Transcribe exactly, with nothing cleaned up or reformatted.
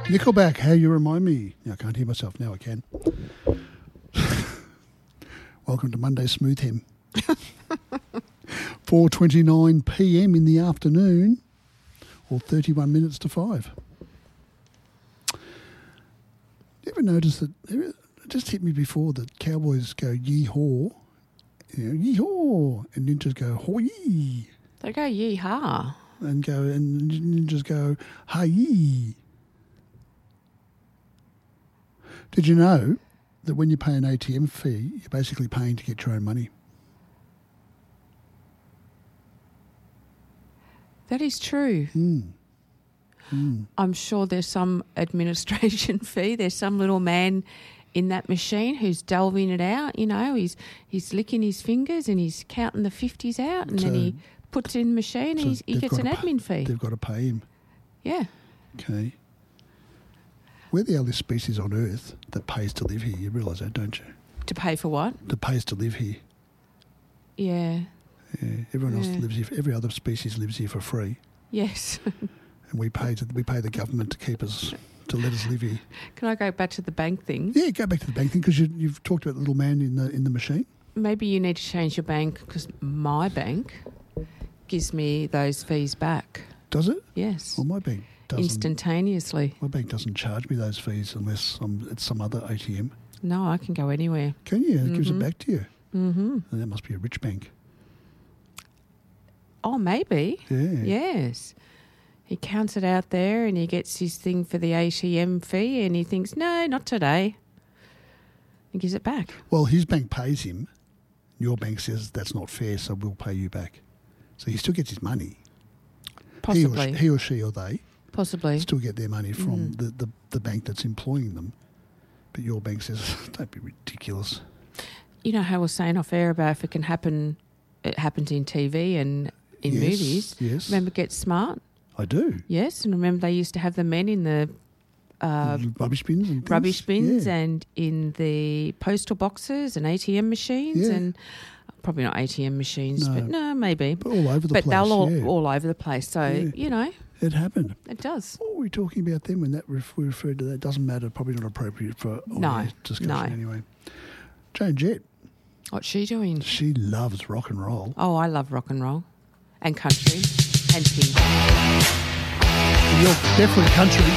Nickelback, How You Remind Me. Now, I can't hear myself. Now I can. Welcome to Monday Smooth Hem. four twenty-nine p m in the afternoon, or thirty-one minutes to five. You ever notice that, it just hit me before, that cowboys go yee-haw, you know, yee-haw, and ninjas go hoi, They go yee-haw. and go, and ninjas go hi-yee. Did you know that when you pay an A T M fee, you're basically paying to get your own money? That is true. Mm. Mm. I'm sure there's some administration fee. There's some little man in that machine who's delving it out. You know, he's he's licking his fingers and he's counting the fifties out, and So- then he puts it in the machine and So he's, he they've gets got an to pay- admin fee. They've got to pay him. Yeah. Okay. We're the only species on Earth that pays to live here. You realise that, don't you? To pay for what? That pays to live here. Yeah. Yeah. Everyone Yeah. else lives here. Every other species lives here for free, Yes. and we pay to we pay the government to keep us to let us live here. Can I go back to the bank thing? Yeah, go back to the bank thing, because you, you've talked about the little man in the in the machine. Maybe you need to change your bank, because my bank gives me those fees back. Does it? Yes. Well, my bank doesn't. Instantaneously. My bank doesn't charge me those fees unless um, it's some other A T M. No, I can go anywhere. Can you? It gives it Mhm. back to you. Mm-hmm. And that must be a rich bank. Oh, maybe. Yeah. Yes. He counts it out there and he gets his thing for the A T M fee and he thinks, no, not today. He gives it back. Well, his bank pays him. Your bank says that's not fair, so we'll pay you back. So he still gets his money. Possibly. He or, he or she or they Possibly. still get their money from Mm. the, the, the bank that's employing them. But your bank says, don't be ridiculous. You know how I was saying off air about if it can happen, it happens in T V and in Yes, movies. yes. Remember Get Smart? I do. Yes. And remember they used to have the men in the uh, The rubbish bins and things. rubbish bins Yeah. and in the postal boxes and A T M machines Yeah. and probably not A T M machines, No. but no, maybe. But all over the But place. they're all, yeah. all over the place. So, Yeah. you know, It happened. it does. What were we talking about then when that ref- we referred to that? Doesn't matter. Probably not appropriate for No, audio discussion no. anyway. Jane Jett, What's she doing? she loves rock and roll. Oh, I love rock and roll and country and pink. You're definitely country.